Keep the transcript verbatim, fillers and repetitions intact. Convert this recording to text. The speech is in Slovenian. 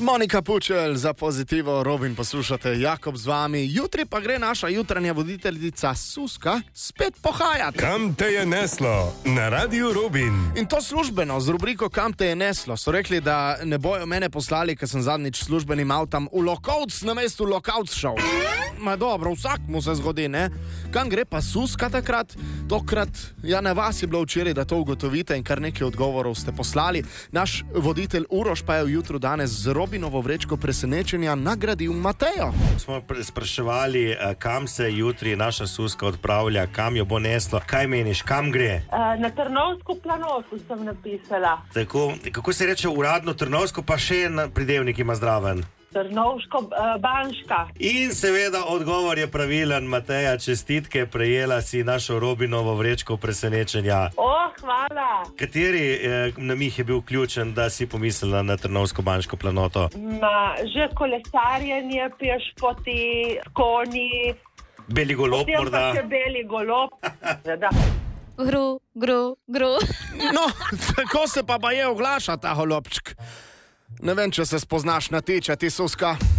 Monika Pučelj za Pozitivo, Robin poslušate, Jakob z vami. Jutri pa gre naša jutranja voditeljica Suska spet pohajati. Kam te je neslo? Na Radiu Robin. In to službeno, z rubriko Kam te je neslo. So rekli, da ne bojo mene poslali, ker sem zadnjič službenim avtom v Lokovc na mestu Lokovc šel. Ma dobro, vsak mu se zgodi, ne? Kam gre pa Suska takrat? Tokrat, ja, na vas je bilo včeraj, da to ugotovite in kar nekaj odgovorov ste poslali. Naš voditelj Uroš pa je jutro danes z Robinovo vrečko presenečenja nagradil Matejo. Smo spraševali, kam se jutri naša Suska odpravlja, kam jo bo neslo. Kaj meniš, kam gre? Na Trnovsko planoto sem napisala. Tako, kako se reče uradno Trnovsko, pa še en pridevnik ima zdraven? Trnovsko uh, Banška. In seveda odgovor je pravilen, Mateja, čestitke, prejela si našo Robinovo vrečko presenečenja. O, hvala. Kateri eh, namih je bil ključen, da si pomislila na Trnovsko Banško planoto? Ma, že kolesarjenje, pešpoti, konji. Beli golob Potem morda? Pa še beli golob. Gru, gru, gru. No, tako se pa baje oglaša ta holopčk. Ne vem, če se spoznaš na teče, ti Suska.